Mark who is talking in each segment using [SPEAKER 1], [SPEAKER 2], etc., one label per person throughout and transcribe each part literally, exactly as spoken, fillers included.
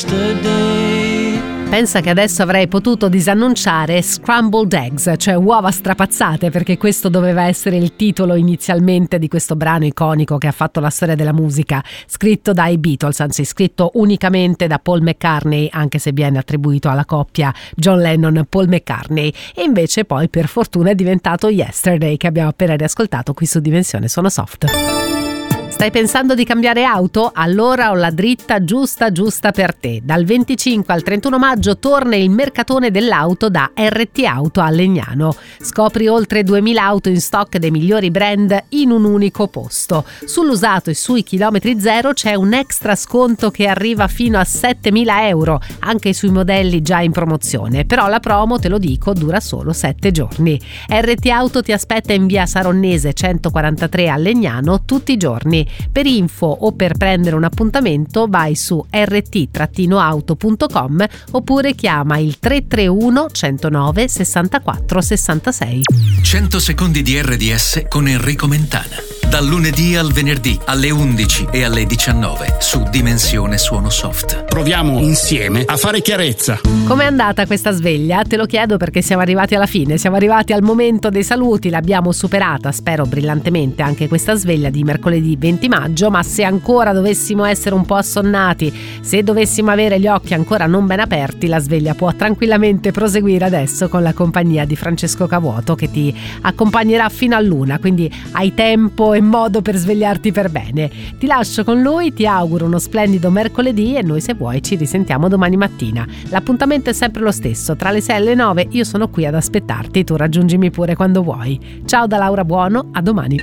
[SPEAKER 1] yesterday.
[SPEAKER 2] Pensa che adesso avrei potuto disannunciare Scrambled Eggs, cioè uova strapazzate, perché questo doveva essere il titolo inizialmente di questo brano iconico che ha fatto la storia della musica, scritto dai Beatles, anzi scritto unicamente da Paul McCartney, anche se viene attribuito alla coppia John Lennon-Paul McCartney, e invece poi per fortuna è diventato Yesterday, che abbiamo appena riascoltato qui su Dimensione Suono Soft. Stai pensando di cambiare auto? Allora ho la dritta giusta giusta per te. Dal venticinque al trentuno maggio torna il mercatone dell'auto da R T Auto a Legnano. Scopri oltre duemila auto in stock dei migliori brand in un unico posto. Sull'usato e sui chilometri zero c'è un extra sconto che arriva fino a settemila euro, anche sui modelli già in promozione. Però la promo, te lo dico, dura solo sette giorni. R T Auto ti aspetta in via Saronnese centoquarantatré a Legnano tutti i giorni. Per info o per prendere un appuntamento vai su r t auto punto com oppure chiama il tre tre uno centonove sessantaquattro sessantasei.
[SPEAKER 3] cento secondi di R D S con Enrico Mentana. Dal lunedì al venerdì alle undici e alle diciannove su Dimensione Suono Soft.
[SPEAKER 4] Proviamo insieme a fare chiarezza.
[SPEAKER 2] Com'è andata questa sveglia? Te lo chiedo perché siamo arrivati alla fine, siamo arrivati al momento dei saluti, l'abbiamo superata, spero brillantemente, anche questa sveglia di mercoledì venti maggio, ma se ancora dovessimo essere un po' assonnati, se dovessimo avere gli occhi ancora non ben aperti, la sveglia può tranquillamente proseguire adesso con la compagnia di Francesco Cavuoto che ti accompagnerà fino all'una, quindi hai tempo e modo per svegliarti per bene. Ti lascio con lui, ti auguro uno splendido mercoledì e noi se vuoi ci risentiamo domani mattina. L'appuntamento è sempre lo stesso, tra le sei e le nove io sono qui ad aspettarti, tu raggiungimi pure quando vuoi. Ciao da Laura Buono, a domani.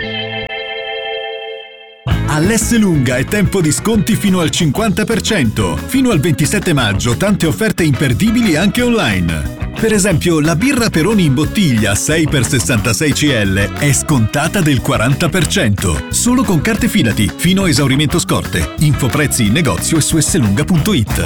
[SPEAKER 5] All'Esselunga è tempo di sconti fino al cinquanta per cento. Fino al ventisette maggio tante offerte imperdibili anche online. Per esempio, la birra Peroni in bottiglia sei per sessantasei centilitri è scontata del quaranta per cento. Solo con carte Fidati, fino a esaurimento scorte. Info prezzi in negozio e su esselunga punto it.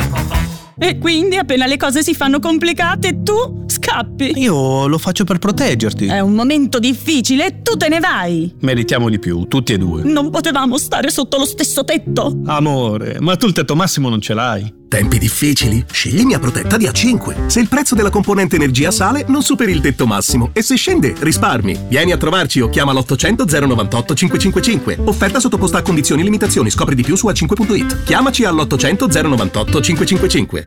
[SPEAKER 6] E quindi appena le cose si fanno complicate tu scappi.
[SPEAKER 7] Io lo faccio per proteggerti.
[SPEAKER 6] È un momento difficile e tu te ne vai.
[SPEAKER 7] Meritiamo di più, tutti e due.
[SPEAKER 6] Non potevamo stare sotto lo stesso tetto.
[SPEAKER 7] Amore, ma tu il tetto massimo non ce l'hai.
[SPEAKER 8] Tempi difficili? Scegli Mia Protetta di A cinque. Se il prezzo della componente energia sale, non superi il tetto massimo. E se scende, risparmi. Vieni a trovarci o chiama l'ottocento zero novantotto cinquecentocinquantacinque. Offerta sottoposta a condizioni e limitazioni. Scopri di più su a cinque punto it. Chiamaci all'ottocento zero novantotto cinquecentocinquantacinque.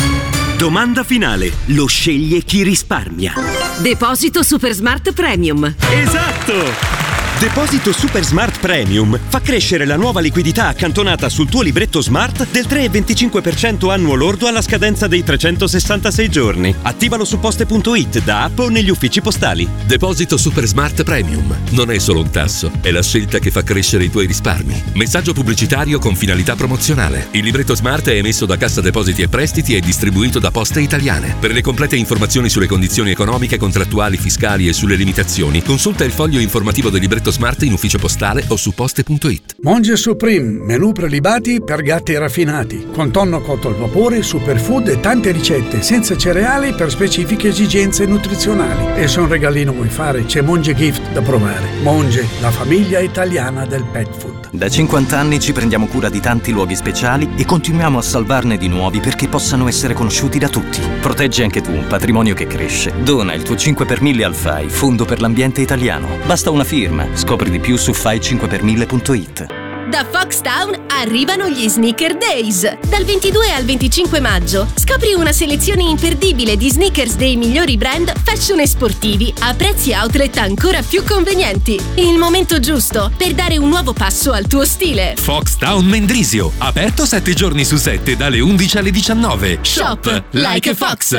[SPEAKER 9] Domanda finale. Lo sceglie chi risparmia.
[SPEAKER 10] Deposito Super Smart Premium.
[SPEAKER 9] Esatto! Deposito Super Smart Premium fa crescere la nuova liquidità accantonata sul tuo libretto Smart del tre virgola venticinque per cento annuo lordo alla scadenza dei trecentosessantasei giorni. Attivalo su poste punto it, da app o negli uffici postali.
[SPEAKER 11] Deposito Super Smart Premium. Non è solo un tasso, è la scelta che fa crescere i tuoi risparmi. Messaggio pubblicitario con finalità promozionale. Il libretto Smart è emesso da Cassa Depositi e Prestiti e distribuito da Poste Italiane. Per le complete informazioni sulle condizioni economiche, contrattuali, fiscali e sulle limitazioni, consulta il foglio informativo del libretto Smart in ufficio postale o su poste punto it.
[SPEAKER 12] Monge Supreme, menù prelibati per gatti raffinati, con tonno cotto al vapore, superfood e tante ricette senza cereali per specifiche esigenze nutrizionali. E se un regalino vuoi fare, c'è Monge Gift da provare. Monge, la famiglia italiana del pet food.
[SPEAKER 13] Da cinquanta anni ci prendiamo cura di tanti luoghi speciali e continuiamo a salvarne di nuovi perché possano essere conosciuti da tutti. Proteggi anche tu un patrimonio che cresce. Dona il tuo cinque per mille al F A I, Fondo per l'Ambiente Italiano. Basta una firma. Scopri di più su fai cinque per mille punto it.
[SPEAKER 10] Da Foxtown arrivano gli Sneaker Days. Dal ventidue al venticinque maggio scopri una selezione imperdibile di sneakers dei migliori brand fashion e sportivi a prezzi outlet ancora più convenienti. Il momento giusto per dare un nuovo passo al tuo stile.
[SPEAKER 14] Foxtown Mendrisio, aperto sette giorni su sette dalle undici alle diciannove.
[SPEAKER 10] Shop like a Fox.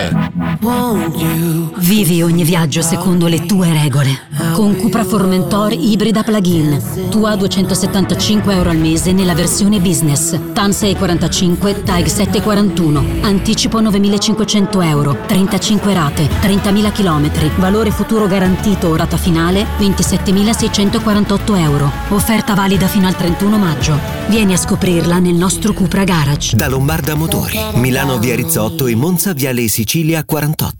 [SPEAKER 15] Vivi ogni viaggio secondo le tue regole. Con Cupra Formentor ibrida plug-in. Tua duecentosettantacinque euro al mese nella versione business. T A N sei quarantacinque, T A G sette quarantuno. Anticipo novemilacinquecento euro. trentacinque rate, trentamila chilometri. Valore futuro garantito, rata finale ventisettemilaseicentoquarantotto euro. Offerta valida fino al trentuno maggio. Vieni a scoprirla nel nostro Cupra Garage.
[SPEAKER 16] Da Lombarda Motori, Milano via Rizzotto e Monza viale Sicilia quarantotto.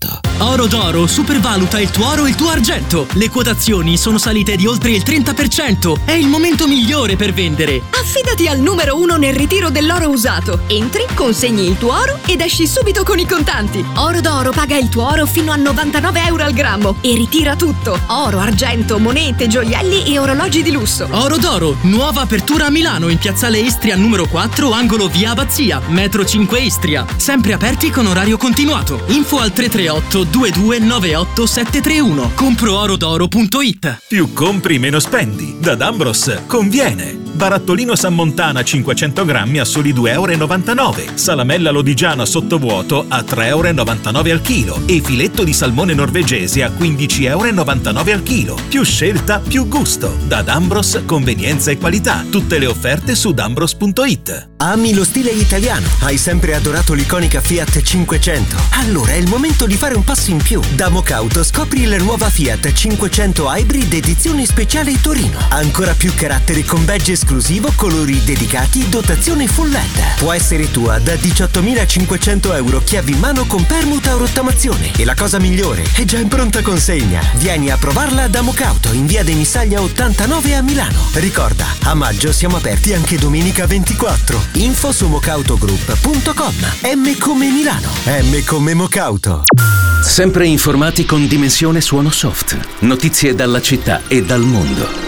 [SPEAKER 1] Oro d'Oro supervaluta il tuo oro e il tuo argento. Le quotazioni sono salite di oltre il trenta per cento. È il momento migliore per vendere.
[SPEAKER 16] Affidati al numero uno nel ritiro dell'oro usato. Entri, consegni il tuo oro ed esci subito con i contanti. Oro d'Oro paga il tuo oro fino a novantanove euro al grammo e ritira tutto. Oro, argento, monete, gioielli e orologi di lusso.
[SPEAKER 1] Oro d'Oro, nuova apertura a Milano in piazzale Istria numero quattro, angolo via Abbazia, metro cinque Istria. Sempre aperti con orario continuato. Info al tre tre otto due due nove otto sette tre uno. compro oro d'oro punto it.
[SPEAKER 17] Più compri meno spendi. Da Dambros conviene. Barattolino San Montana cinquecento grammi a soli due e novantanove euro. Salamella lodigiana sottovuoto a tre e novantanove euro al chilo. E filetto di salmone norvegese a quindici e novantanove euro al chilo. Più scelta, più gusto. Da Dambros, convenienza e qualità. Tutte le offerte su dambros punto it.
[SPEAKER 18] Ami lo stile italiano? Hai sempre adorato l'iconica Fiat cinquecento? Allora è il momento di fare un passo in più. Da Mocauto scopri la nuova Fiat cinquecento Hybrid edizione speciale Torino. Ancora più caratteri con badge esclusivo, colori dedicati, dotazione full L E D. Può essere tua da diciottomilacinquecento euro chiavi in mano con permuta o rottamazione. E la cosa migliore, è già in pronta consegna. Vieni a provarla da Mocauto in via dei Missaglia ottantanove a Milano. Ricorda, a maggio siamo aperti anche domenica ventiquattro. Info su mocautogroup punto com. M come Milano. M come Mocauto.
[SPEAKER 3] Sempre informati con Dimensione Suono Soft. Notizie dalla città e dal mondo.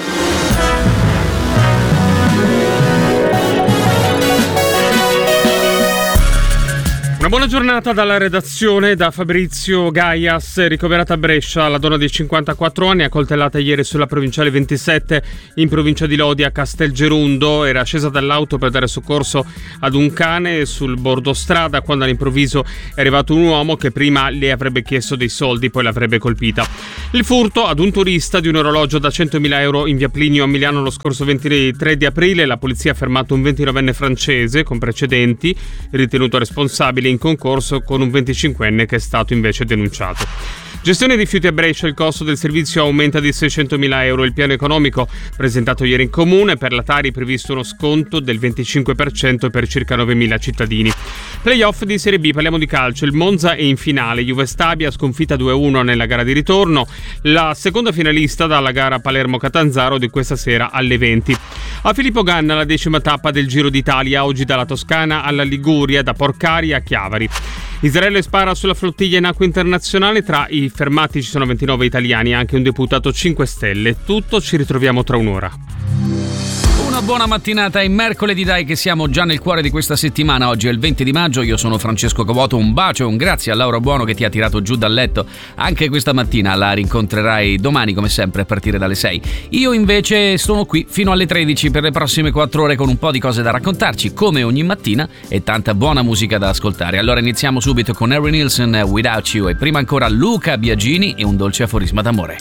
[SPEAKER 19] Una buona giornata dalla redazione, da Fabrizio Gaias. Ricoverata a Brescia, la donna di cinquantaquattro anni, accoltellata ieri sulla provinciale ventisette in provincia di Lodi a Castelgerundo. Era scesa dall'auto per dare soccorso ad un cane sul bordo strada quando all'improvviso è arrivato un uomo che prima le avrebbe chiesto dei soldi, poi l'avrebbe colpita. Il furto ad un turista di un orologio da centomila euro in via Plinio a Milano lo scorso ventitré di aprile. La polizia ha fermato un ventinovenne francese con precedenti, ritenuto responsabile in concorso con un venticinquenne che è stato invece denunciato. Gestione rifiuti a Brescia, il costo del servizio aumenta di seicentomila euro. Il piano economico presentato ieri in comune, per la Tari previsto uno sconto del venticinque per cento per circa novemila cittadini. Playoff di Serie B, parliamo di calcio. Il Monza è in finale, Juve Stabia sconfitta due a uno nella gara di ritorno, la seconda finalista dalla gara Palermo-Catanzaro di questa sera alle venti. A Filippo Ganna la decima tappa del Giro d'Italia, oggi dalla Toscana alla Liguria, da Porcari a Chiavari. Israele spara sulla flottiglia in acque internazionali, tra i fermati ci sono ventinove italiani e anche un deputato cinque Stelle. Tutto, ci ritroviamo tra un'ora.
[SPEAKER 20] Una buona mattinata, è mercoledì, dai che siamo già nel cuore di questa settimana. Oggi è il venti di maggio, io sono Francesco Covoto, un bacio e un grazie a Laura Buono che ti ha tirato giù dal letto anche questa mattina. La rincontrerai domani come sempre a partire dalle sei. Io invece sono qui fino alle tredici per le prossime quattro ore con un po' di cose da raccontarci come ogni mattina e tanta buona musica da ascoltare. Allora iniziamo subito con Harry Nilsson, Without You, e prima ancora Luca Biagini e un dolce aforisma d'amore.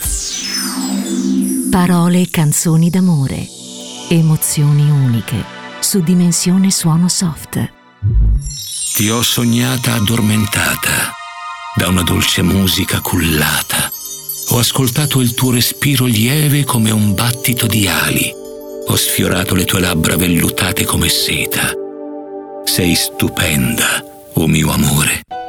[SPEAKER 21] Parole e canzoni d'amore, emozioni uniche, su Dimensione Suono Soft.
[SPEAKER 11] Ti ho sognata addormentata, da una dolce musica cullata. Ho ascoltato il tuo respiro lieve come un battito di ali. Ho sfiorato le tue labbra vellutate come seta. Sei stupenda, o mio amore.